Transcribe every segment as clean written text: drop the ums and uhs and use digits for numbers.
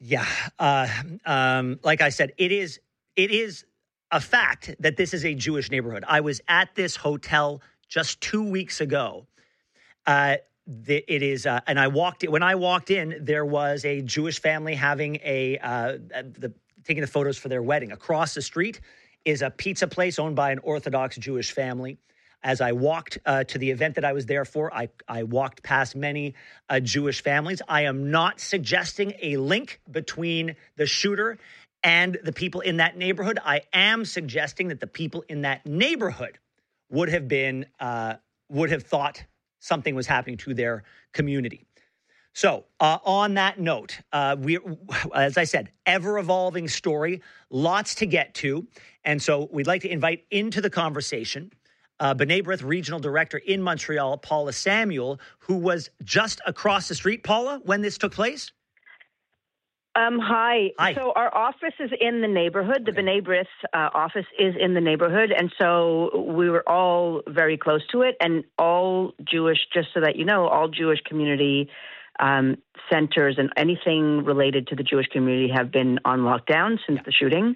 Yeah. Like I said, it is a fact that this is a Jewish neighborhood. I was at this hotel just 2 weeks ago. It is, and I walked in. When I walked in, there was a Jewish family having taking the photos for their wedding. Across the street is a pizza place owned by an Orthodox Jewish family. As I walked to the event that I was there for, I walked past many Jewish families. I am not suggesting a link between the shooter and the people in that neighborhood. I am suggesting that the people in that neighborhood would have thought something was happening to their community. So on that note, as I said, ever-evolving story, lots to get to. And so we'd like to invite into the conversation B'nai B'rith Regional Director in Montreal, Paula Samuel, who was just across the street, Paula, when this took place. Hi. So our office is in the neighborhood. The B'nai B'rith office is in the neighborhood. And so we were all very close to it. And all Jewish, just so that you know, all Jewish community centers and anything related to the Jewish community have been on lockdown since the shooting.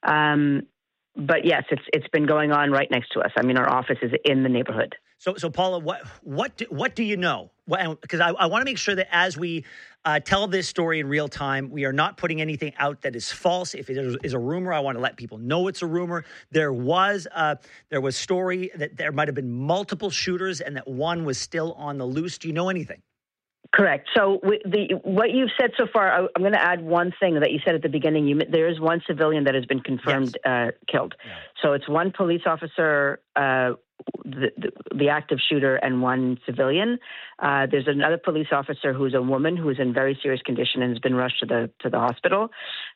But yes, it's been going on right next to us. I mean, our office is in the neighborhood. So Paula, what do you know? Because I want to make sure that as we tell this story in real time, we are not putting anything out that is false. If it is a rumor, I want to let people know it's a rumor. There was story that there might have been multiple shooters and that one was still on the loose. Do you know anything? Correct. So what you've said so far, I'm going to add one thing that you said at the beginning. There is one civilian that has been confirmed killed. Yeah. So it's one police officer, the active shooter, and one civilian. There's another police officer who's a woman who is in very serious condition and has been rushed to the hospital.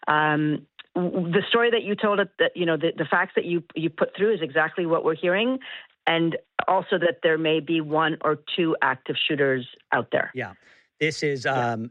The story that you told, the facts that you put through is exactly what we're hearing. And also that there may be one or two active shooters out there. Yeah, this is I'll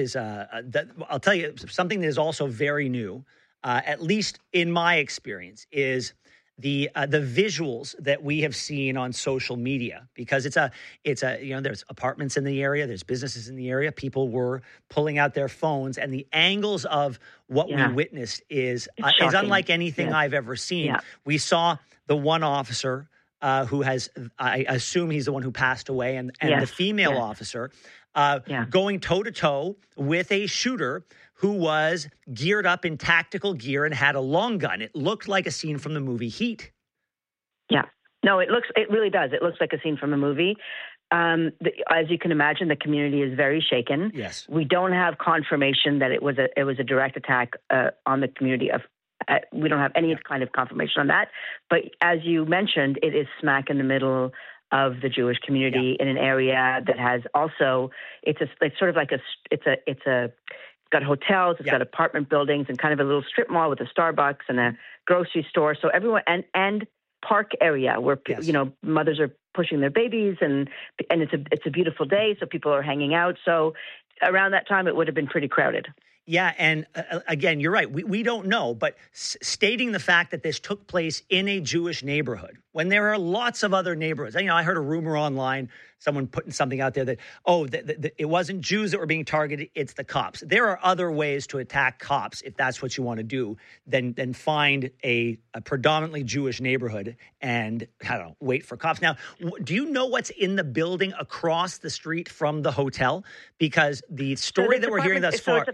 tell you something that is also very new, at least in my experience, is the visuals that we have seen on social media, because it's a there's apartments in the area, there's businesses in the area. People were pulling out their phones, and the angles of what we witnessed is unlike anything I've ever seen. Yeah. We saw the one officer who has, I assume he's the one who passed away, and the female officer going toe-to-toe with a shooter who was geared up in tactical gear and had a long gun. It looked like a scene from the movie Heat. Yeah. No, it really does. It looks like a scene from a movie. As you can imagine, the community is very shaken. Yes. We don't have confirmation that it was a direct attack on the community of. We don't have any kind of confirmation on that. But as you mentioned, it is smack in the middle of the Jewish community in an area that has also, it's sort of like it's got hotels, it's got apartment buildings and kind of a little strip mall with a Starbucks and a grocery store. So everyone, and park area where, mothers are pushing their babies and it's a beautiful day. So people are hanging out. So around that time, it would have been pretty crowded. Yeah, and again, you're right. We don't know, but stating the fact that this took place in a Jewish neighborhood, when there are lots of other neighborhoods. I heard a rumor online, someone putting something out there that, it wasn't Jews that were being targeted, it's the cops. There are other ways to attack cops, if that's what you want to do, than find a predominantly Jewish neighborhood and, wait for cops. Now, do you know what's in the building across the street from the hotel? Because the story that we're hearing thus far,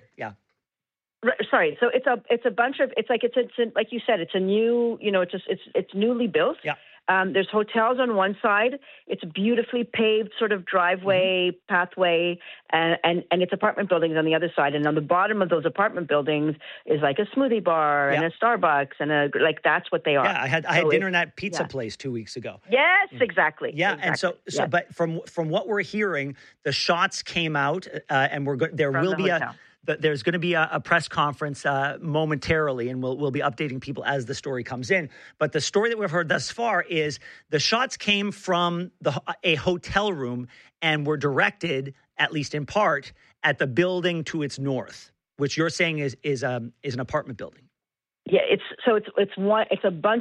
Sorry. So it's a bunch of, it's like you said, it's a new, it's newly built. Yeah. There's hotels on one side. It's a beautifully paved sort of driveway, pathway, and it's apartment buildings on the other side. And on the bottom of those apartment buildings is like a smoothie bar and a Starbucks and that's what they are. Yeah, I had dinner in that pizza place 2 weeks ago. Yes, exactly. Yeah, exactly. And so but from what we're hearing, the shots came out, and there's going to be a press conference momentarily, and we'll be updating people as the story comes in. But the story that we've heard thus far is the shots came from a hotel room and were directed, at least in part, at the building to its north, which you're saying is an apartment building. Yeah, it's a bunch